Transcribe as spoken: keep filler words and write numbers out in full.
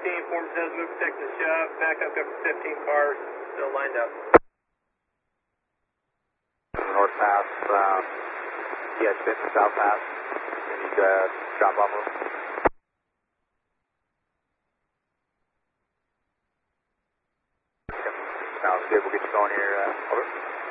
fifteen, form says move six and shove, back up, up to fifteen cars, still lined up. North Pass, um, yeah, it's South Pass, you need to drop off of them. Sounds good, we'll get you going here, uh, over.